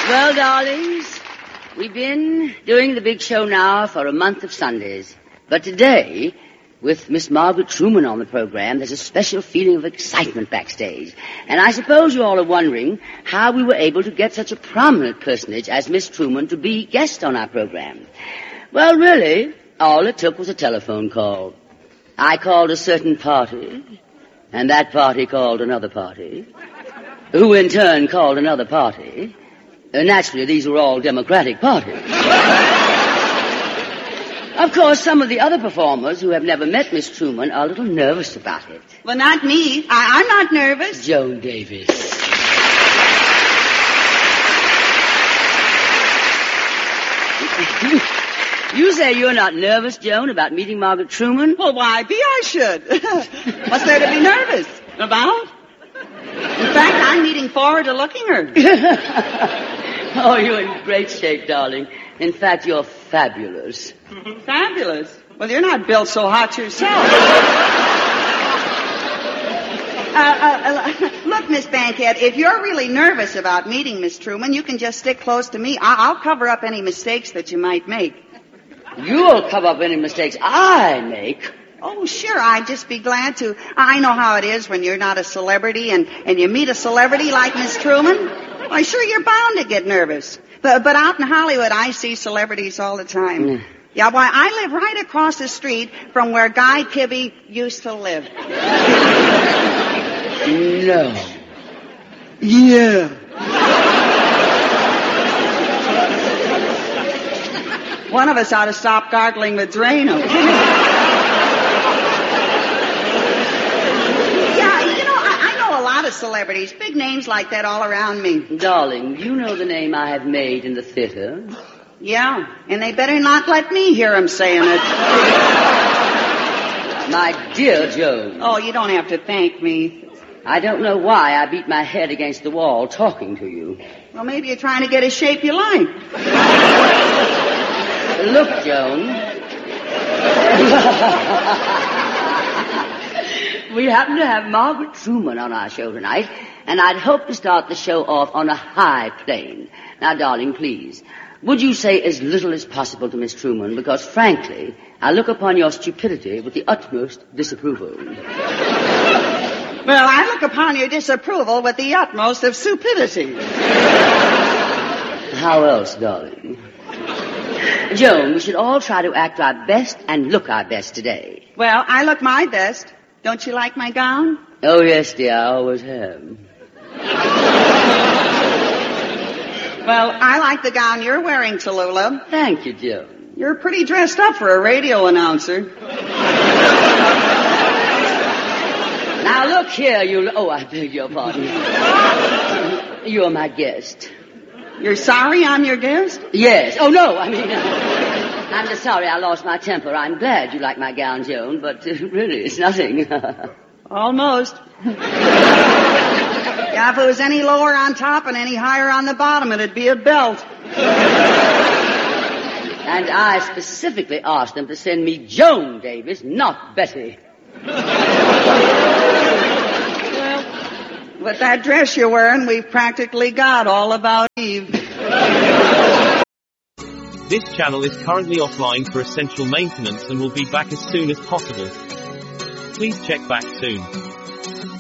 Well, darlings, we've been doing the big show now for a month of Sundays. But today, with Miss Margaret Truman on the program, there's a special feeling of excitement backstage. And I suppose you all are wondering how we were able to get such a prominent personage as Miss Truman to be guest on our program. Well, really, all it took was a telephone call. I called a certain party, and that party called another party, who in turn called another party. Naturally, these were all Democratic parties. Of course, some of the other performers who have never met Miss Truman are a little nervous about it. Well, not me. I'm not nervous. Joan Davis. You say you're not nervous, Joan, about meeting Margaret Truman? Well, why be I should? What's there to be nervous about? In fact, I'm looking forward to looking her. Oh, you're in great shape, darling. In fact, you're fabulous. Fabulous? Well, you're not built so hot yourself. Look, Miss Bankhead, if you're really nervous about meeting Miss Truman, you can just stick close to me. I'll cover up any mistakes that you might make. You'll cover up any mistakes I make? Oh, sure, I'd just be glad to. I know how it is when you're not a celebrity and you meet a celebrity like Miss Truman. Why, sure, you're bound to get nervous. But out in Hollywood, I see celebrities all the time. Yeah, why, I live right across the street from where Guy Kibbe used to live. No. Yeah. One of us ought to stop gargling with Drano. Of celebrities, big names like that all around me. Darling, you know the name I have made in the theater? Yeah, and they better not let me hear them saying it. My dear Joan. Oh, you don't have to thank me. I don't know why I beat my head against the wall talking to you. Well, maybe you're trying to get a shape you like. Look, Joan. We happen to have Margaret Truman on our show tonight, and I'd hope to start the show off on a high plane. Now, darling, please, would you say as little as possible to Miss Truman, because, frankly, I look upon your stupidity with the utmost disapproval. Well, I look upon your disapproval with the utmost of stupidity. How else, darling? Joan, we should all try to act our best and look our best today. Well, I look my best. Don't you like my gown? Oh, yes, dear, I always have. Well, I like the gown you're wearing, Tallulah. Thank you, Joan. You're pretty dressed up for a radio announcer. Now, look here, you... Oh, I beg your pardon. You're my guest. You're sorry I'm your guest? Yes. Oh, no, I mean... I'm just sorry I lost my temper. I'm glad you like my gown, Joan, but really, it's nothing. Almost. Yeah, if it was any lower on top and any higher on the bottom, it'd be a belt. And I specifically asked them to send me Joan Davis, not Betty. Well, with that dress you're wearing, we've practically got all about Eve. This channel is currently offline for essential maintenance and will be back as soon as possible. Please check back soon.